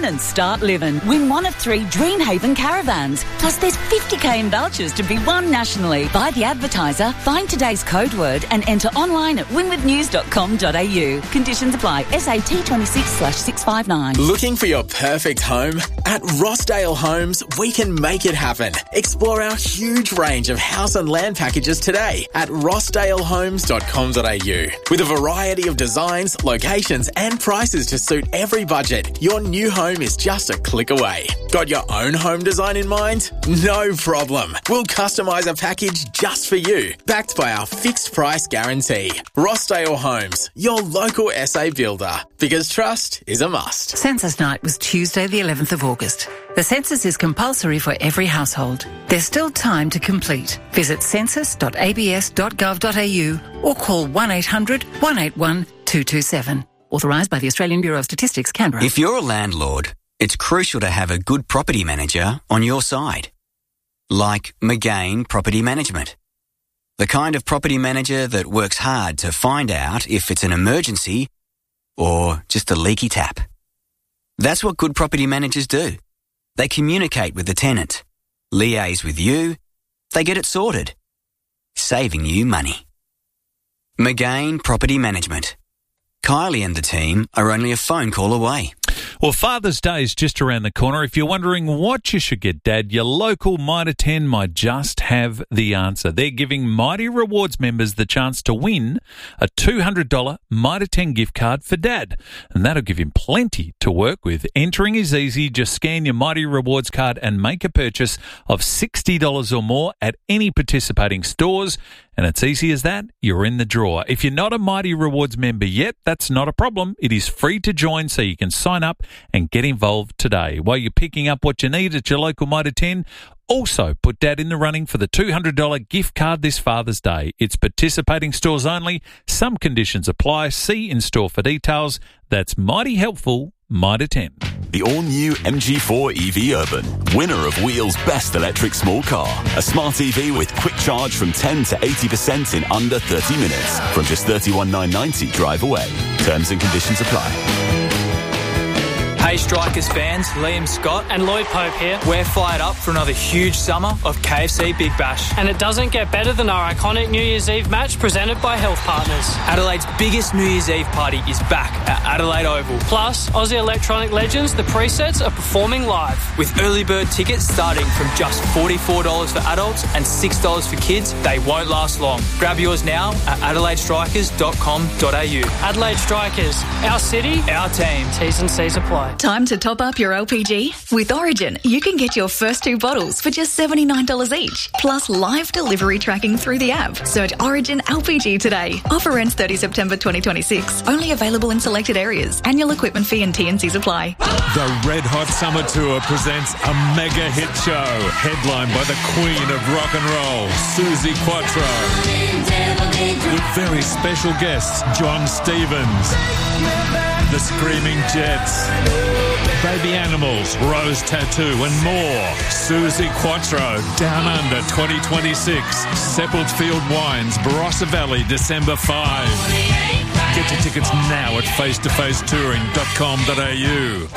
and start living. Win one of 3 Dreamhaven caravans. Plus there's 50k in vouchers to be won nationally. Buy the advertiser, find today's code word and enter online at winwithnews.com.au. Conditions apply. SAT 26/659. Looking for your perfect home? At Rossdale Homes, we can make it happen. Explore our huge range of house and land packages today at rossdalehomes.com.au. With a variety of designs, locations and prices to suit every budget, your new home is just a click away. Got your own home design in mind? No problem. We'll customise a package just for you, backed by our fixed price guarantee. Rossdale Homes, your local SA builder. Because trust is a must. Census night was Tuesday the 11th of August. The census is compulsory for every household. There's still time to complete. Visit census.abs.gov.au or call 1800 181 227. Authorised by the Australian Bureau of Statistics, Canberra. If you're a landlord, it's crucial to have a good property manager on your side. Like McGain Property Management. The kind of property manager that works hard to find out if it's an emergency or just a leaky tap. That's what good property managers do. They communicate with the tenant, liaise with you, they get it sorted, saving you money. McGain Property Management. Kylie and the team are only a phone call away. Well, Father's Day is just around the corner. If you're wondering what you should get, Dad, your local Mitre 10 might just have the answer. They're giving Mighty Rewards members the chance to win a $200 Mitre 10 gift card for Dad. And that'll give him plenty to work with. Entering is easy. Just scan your Mighty Rewards card and make a purchase of $60 or more at any participating stores. And it's easy as that. You're in the draw. If you're not a Mighty Rewards member yet, that's not a problem. It is free to join, so you can sign up and get involved today. While you're picking up what you need at your local Mitre 10, also put Dad in the running for the $200 gift card this Father's Day. It's participating stores only. Some conditions apply. See in store for details. That's mighty helpful. Mitre 10. The all-new MG4 EV Urban, winner of Wheel's best electric small car. A smart EV with quick charge from 10 to 80% in under 30 minutes. From just $31,990 drive away. Terms and conditions apply. Hey Strikers fans, Liam Scott and Lloyd Pope here. We're fired up for another huge summer of KFC Big Bash. And it doesn't get better than our iconic New Year's Eve match presented by Health Partners. Adelaide's biggest New Year's Eve party is back at Adelaide Oval. Plus, Aussie electronic legends, the Presets, are performing live. With early bird tickets starting from just $44 for adults and $6 for kids, they won't last long. Grab yours now at adelaidestrikers.com.au. Adelaide Strikers, our city, our team. T's and C's apply. Time to top up your LPG? With Origin, you can get your first 2 bottles for just $79 each, plus live delivery tracking through the app. Search Origin LPG today. Offer ends 30 September 2026. Only available in selected areas. Annual equipment fee and T&Cs apply. The Red Hot Summer Tour presents a mega hit show, headlined by the Queen of Rock and Roll, Suzi Quatro. With very special guests, John Stevens, the Screaming Jets, Baby Animals, Rose Tattoo and more. Suzi Quatro, Down Under 2026. Seppeltfield Wines, Barossa Valley, December 5. Get your tickets now at facetofacetouring.com.au.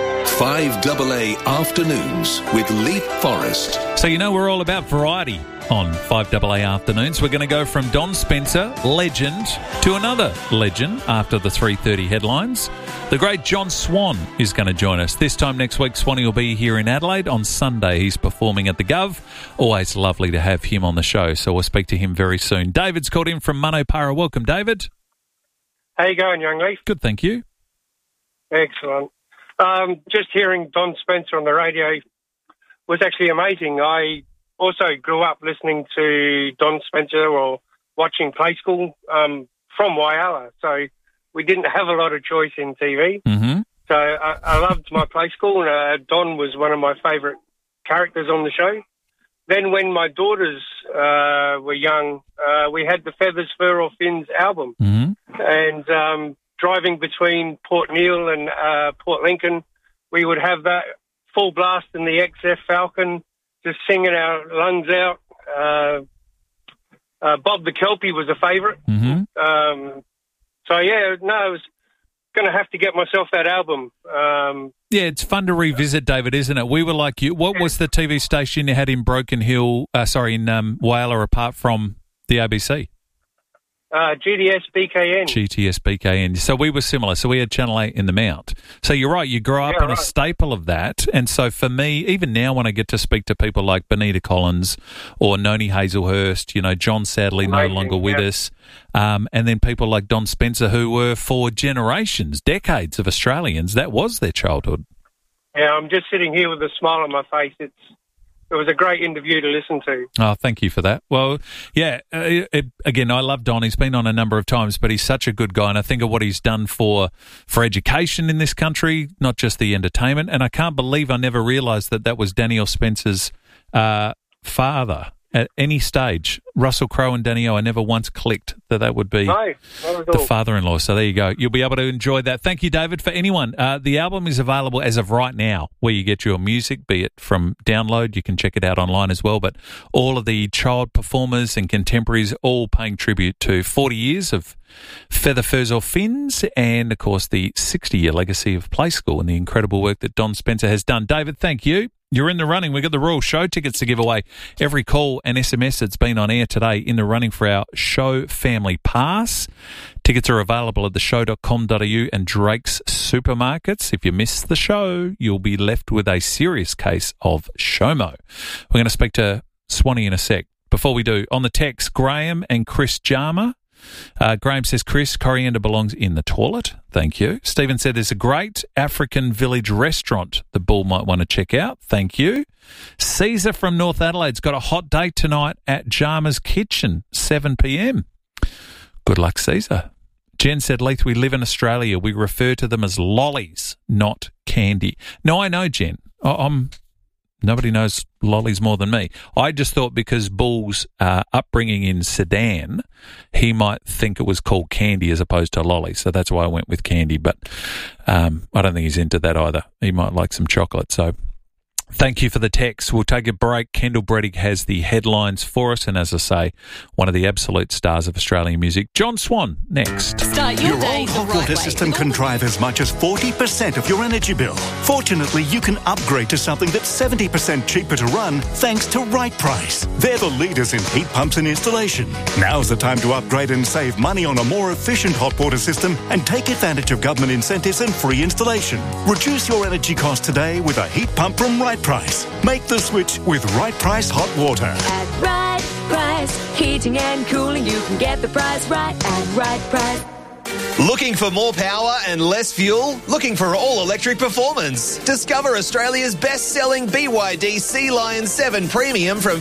5AA Afternoons with Leaf Forest. So you know we're all about variety on 5AA Afternoons. We're going to go from Don Spencer, legend, to another legend after the 3:30 headlines. The great John Swan is going to join us. This time next week, Swanee will be here in Adelaide. On Sunday, he's performing at the Gov. Always lovely to have him on the show, so we'll speak to him very soon. David's called in from Manopara. Welcome, David. How you going, young Leaf? Good, thank you. Excellent. Just hearing Don Spencer on the radio was actually amazing. I also grew up listening to Don Spencer or watching Play School from Whyalla, so we didn't have a lot of choice in TV. Mm-hmm. So I loved my Play School. Don was one of my favourite characters on the show. Then when my daughters were young, we had the Feathers, Fur or Fins album. Mm-hmm. And driving between Port Neal and Port Lincoln, we would have that full blast in the XF Falcon, just singing our lungs out. Bob the Kelpie was a favourite. Mm-hmm. So, yeah, no, it was going to have to get myself that album. Yeah, it's fun to revisit, David, isn't it? We were like you. What was the TV station you had in Broken Hill, in Whaler, apart from the ABC? GTS BKN. GTS BKN. So we were similar. So we had Channel 8 in the Mount. So you're right, you grow up in a staple of that. And so for me, even now when I get to speak to people like Benita Collins or Noni Hazelhurst, John sadly no longer with us, and then people like Don Spencer, who were for generations, decades of Australians, that was their childhood. Yeah, I'm just sitting here with a smile on my face. It was a great interview to listen to. Oh, thank you for that. Well, yeah, again, I love Don. He's been on a number of times, but he's such a good guy, and I think of what he's done for education in this country, not just the entertainment. And I can't believe I never realised that was Danielle Spencer's father at any stage. Russell Crowe and Danielle, I never once clicked that would be the father-in-law. So there you go. You'll be able to enjoy that. Thank you, David. For anyone, the album is available as of right now where you get your music, be it from download. You can check it out online as well. But all of the child performers and contemporaries all paying tribute to 40 years of Feather Furs or Fins and, of course, the 60-year legacy of Play School and the incredible work that Don Spencer has done. David, thank you. You're in the running. We've got the Royal Show tickets to give away. Every call and SMS that's been on air today in the running for our Show Family Pass. Tickets are available at theshow.com.au and Drake's Supermarkets. If you miss the show, you'll be left with a serious case of SHOMO. We're going to speak to Swanee in a sec. Before we do, on the text, Graham and Chris Jarma. Graham says, Chris, coriander belongs in the toilet. Thank you. Stephen said there's a great African village restaurant the Bull might want to check out. Thank you. Caesar from North Adelaide's got a hot date tonight at Jarma's Kitchen, 7 p.m. Good luck, Caesar. Jen said, Leith, we live in Australia. We refer to them as lollies, not candy. No, I know, Jen. Nobody knows lollies more than me. I just thought because Bull's upbringing in Sudan, he might think it was called candy as opposed to lolly. So that's why I went with candy. But I don't think he's into that either. He might like some chocolate. So thank you for the text. We'll take a break. Kendall Brettig has the headlines for us. And as I say, one of the absolute stars of Australian music, John Swan, next. Start your old hot water system can drive as much as 40% of your energy bill. Fortunately, you can upgrade to something that's 70% cheaper to run thanks to Right Price. They're the leaders in heat pumps and installation. Now's the time to upgrade and save money on a more efficient hot water system and take advantage of government incentives and free installation. Reduce your energy costs today with a heat pump from Right Price. Make the switch with Right Price Hot Water. At Right Price, heating and cooling, you can get the price right at Right Price. Looking for more power and less fuel? Looking for all-electric performance? Discover Australia's best-selling BYD Sea Lion 7 Premium from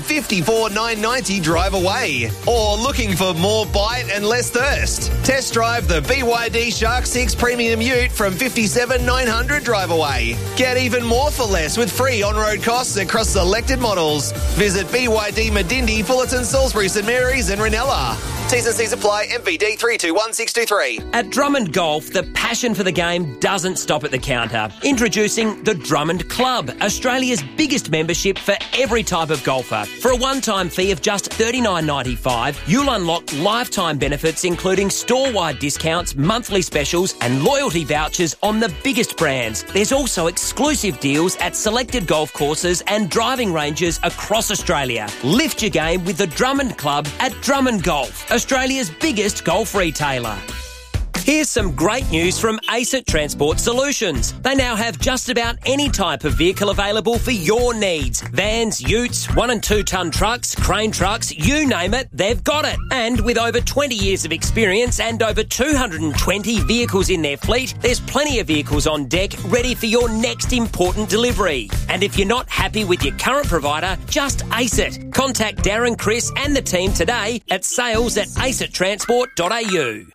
$54,990 drive away. Or looking for more bite and less thirst? Test drive the BYD Shark 6 Premium Ute from $57,900 drive away. Get even more for less with free on-road costs across selected models. Visit BYD Medindi, Fullerton, Salisbury, St Mary's and Ranella. T's and C's apply. MVD 321623. At Drummond Golf, the passion for the game doesn't stop at the counter. Introducing the Drummond Club, Australia's biggest membership for every type of golfer. For a one-time fee of just $39.95, you'll unlock lifetime benefits including store-wide discounts, monthly specials and loyalty vouchers on the biggest brands. There's also exclusive deals at selected golf courses and driving ranges across Australia. Lift your game with the Drummond Club at Drummond Golf, Australia's biggest golf retailer. Here's some great news from ACET Transport Solutions. They now have just about any type of vehicle available for your needs. Vans, utes, 1 and 2 tonne trucks, crane trucks, you name it, they've got it. And with over 20 years of experience and over 220 vehicles in their fleet, there's plenty of vehicles on deck ready for your next important delivery. And if you're not happy with your current provider, just ACET. Contact Darren, Chris and the team today at sales@acettransport.au.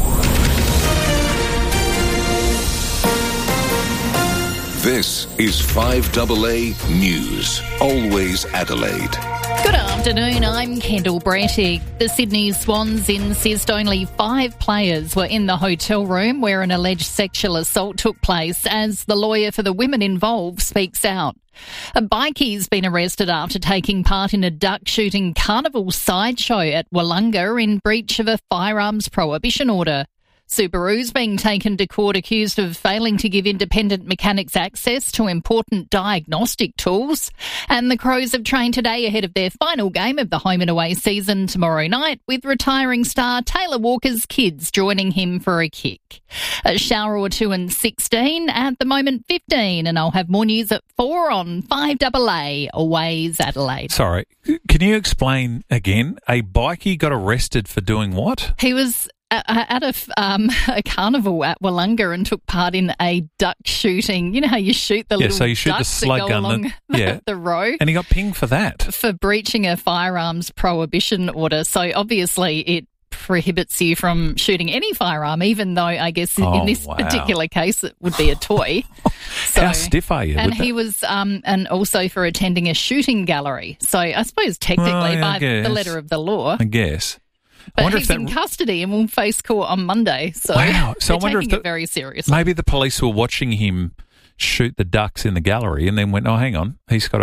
This is 5AA News, always Adelaide. Good afternoon, I'm Kendall Brettig. The Sydney Swans insist only 5 players were in the hotel room where an alleged sexual assault took place as the lawyer for the women involved speaks out. A bikie's been arrested after taking part in a duck shooting carnival sideshow at Wollonga in breach of a firearms prohibition order. Subaru's being taken to court accused of failing to give independent mechanics access to important diagnostic tools. And the Crows have trained today ahead of their final game of the home and away season tomorrow night, with retiring star Taylor Walker's kids joining him for a kick. A shower or two and 16, at the moment 15, and I'll have more news at 4 on 5AA, Always Adelaide. Sorry, can you explain again? A bikie got arrested for doing what? He was at a carnival at Wollonga and took part in a duck shooting. You know how you shoot the little so you shoot the ducks slug that go gun along the row? And he got pinged for that. For breaching a firearms prohibition order. So obviously it prohibits you from shooting any firearm, even though I guess in this particular case it would be a toy. So, how stiff are you? And he was, and also for attending a shooting gallery. So I suppose technically by the letter of the law. I guess. But he's in custody and will face court on Monday. So, so I wonder if it very seriously. Maybe the police were watching him shoot the ducks in the gallery and then went, oh, hang on, he's got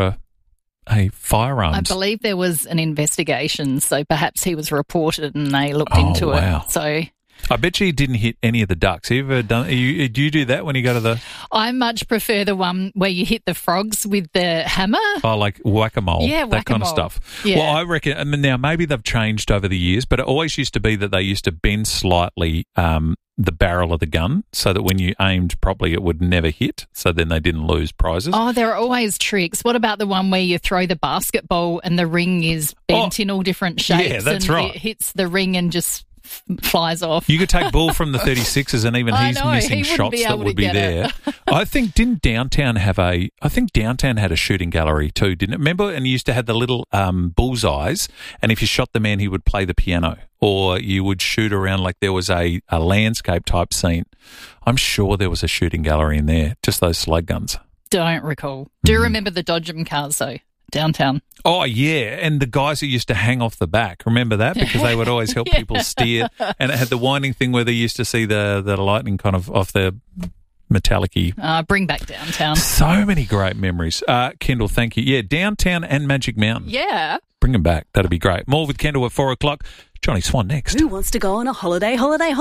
a firearms. I believe there was an investigation, so perhaps he was reported and they looked into it. So I bet you didn't hit any of the ducks. Have you ever done? Do you do that when you go to the? I much prefer the one where you hit the frogs with the hammer. Oh, like whack-a-mole, that kind of stuff. Yeah. Well, I reckon. I mean, now maybe they've changed over the years, but it always used to be that they used to bend slightly the barrel of the gun so that when you aimed properly, it would never hit. So then they didn't lose prizes. Oh, there are always tricks. What about the one where you throw the basketball and the ring is bent in all different shapes? Yeah, that's and right. It hits the ring and just flies off. You could take ball from the 36ers and even he's missing shots that would be there. I think Downtown had a shooting gallery too, didn't it? Remember? And you used to have the little bullseyes, and if you shot the man, he would play the piano, or you would shoot around like there was a landscape type scene. I'm sure there was a shooting gallery in there, just those slug guns. Don't recall. Do remember the Dodgem cars though? Downtown. Oh, yeah, and the guys who used to hang off the back, remember that? Because they would always help people steer, and it had the winding thing where they used to see the lightning kind of off the metallic-y. Bring back Downtown. So many great memories. Kendall, thank you. Yeah, Downtown and Magic Mountain. Yeah. Bring them back. That'd be great. More with Kendall at 4 o'clock. Johnny Swan next. Who wants to go on a holiday?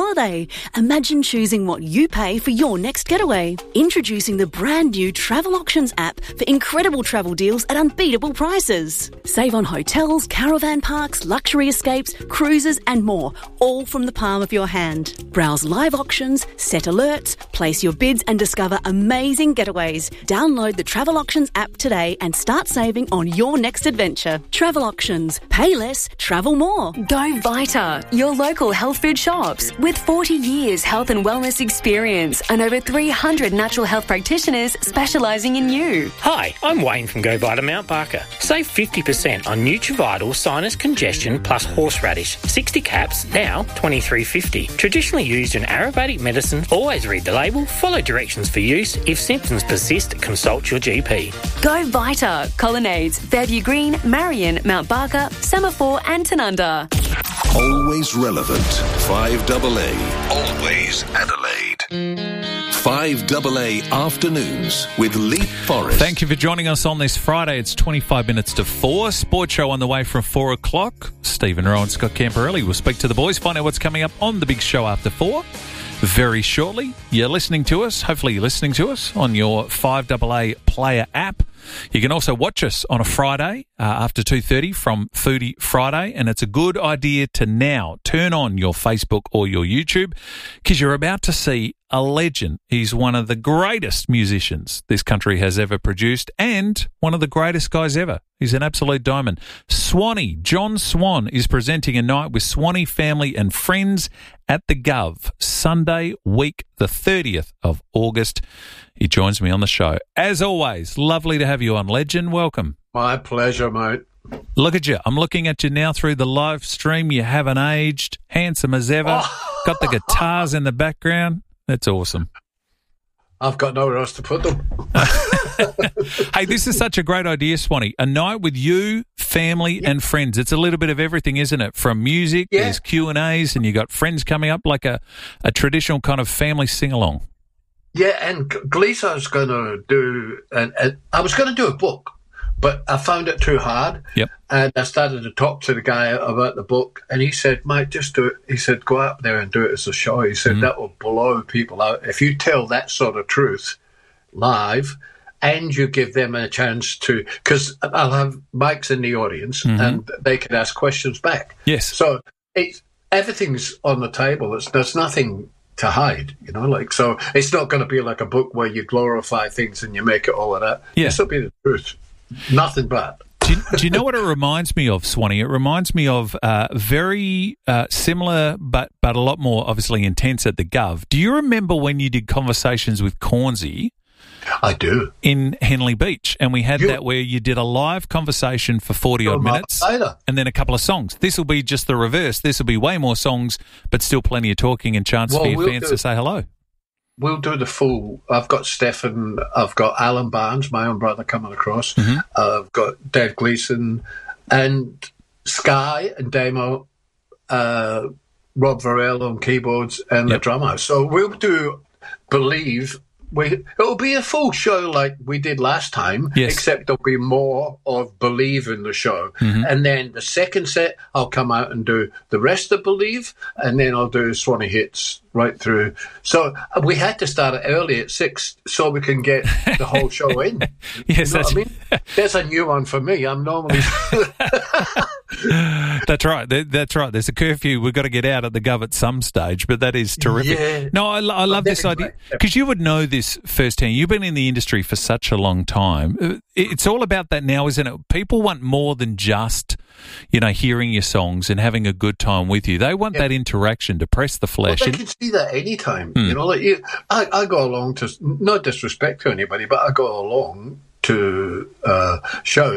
Imagine choosing what you pay for your next getaway. Introducing the brand new Travel Auctions app for incredible travel deals at unbeatable prices. Save on hotels, caravan parks, luxury escapes, cruises and more, all from the palm of your hand. Browse live auctions, set alerts, place your bids and discover amazing getaways. Download the Travel Auctions app today and start saving on your next adventure. Travel Auctions. Pay less, travel more. Go Vita, your local health food shops. With 40 years health and wellness experience and over 300 natural health practitioners specialising in you. Hi, I'm Wayne from Go Vita Mount Barker. Save 50% on Nutrivital Sinus Congestion plus Horseradish. 60 caps, now $23.50. Traditionally used in Ayurvedic medicine. Always read the label, follow directions for use. If symptoms persist, consult your GP. Go Vita, Colonnades, Fairview Green, Marion, Mount Barker, Semaphore and Tanunda. Always relevant. 5AA. Always Adelaide. 5AA Afternoons with Lee Forrest. Thank you for joining us on this Friday. It's 25 minutes to 4. Sports show on the way from 4 o'clock. Stephen Rowe and Scott Camperelli will speak to the boys, find out what's coming up on the big show after 4. Very shortly, you're listening to us. Hopefully you're listening to us on your 5AA player app. You can also watch us on a Friday after 2:30 from Foodie Friday, and it's a good idea to now turn on your Facebook or your YouTube because you're about to see a legend. He's one of the greatest musicians this country has ever produced and one of the greatest guys ever. He's an absolute diamond. Swanee, John Swan, is presenting a night with Swanee family and friends at the Gov, Sunday week, the 30th of August. He joins me on the show. As always, lovely to have you on, legend. Welcome. My pleasure, mate. Look at you. I'm looking at you now through the live stream. You haven't aged. Handsome as ever. Got the guitars in the background. That's awesome. I've got nowhere else to put them. Hey, this is such a great idea, Swanee. A night with you, family and friends. It's a little bit of everything, isn't it? From music, there's Q&As, and you got friends coming up, like a traditional kind of family sing-along. Yeah, and Gleeson's going to do... I was going to do a book, But I found it too hard. Yep. And I started to talk to the guy about the book, and he said, mate, just do it. He said, go out there and do it as a show. He said, that will blow people out. If you tell that sort of truth live, and you give them a chance to, because I'll have mics in the audience, and they can ask questions back. Yes. So everything's on the table. There's nothing to hide, so it's not going to be like a book where you glorify things and you make it all of that. Yeah. This will be the truth. Nothing but. Do you know what it reminds me of, Swanee? It reminds me of very similar, but a lot more obviously intense at the Gov. Do you remember when you did Conversations with Cornsey? I do. In Henley Beach, and we had that where you did a live conversation for 40-odd minutes and then a couple of songs. This will be just the reverse. This will be way more songs, but still plenty of talking and chance for your fans to say hello. We'll do the full. I've got Stefan, I've got Alan Barnes, my own brother, coming across. I've got Dave Gleeson and Sky and Damo, Rob Varela on keyboards and the drummer. So we'll do Believe. It'll be a full show like we did last time, except there'll be more of Believe in the show. And then the second set, I'll come out and do the rest of Believe, and then I'll do Swanee hits right through. So we had to start it early at 6 so we can get the whole show in. Yes, you know what I mean? There's a new one for me. I'm normally... That's right. That's right. There's a curfew. We've got to get out at the Gov at some stage, but that is terrific. Yeah. No, I love this idea because you would know this firsthand. You've been in the industry for such a long time. It's all about that now, isn't it? People want more than just, hearing your songs and having a good time with you. They want that interaction to press the flesh. Well, they can see that anytime. I go along to, no disrespect to anybody, but I go along to shows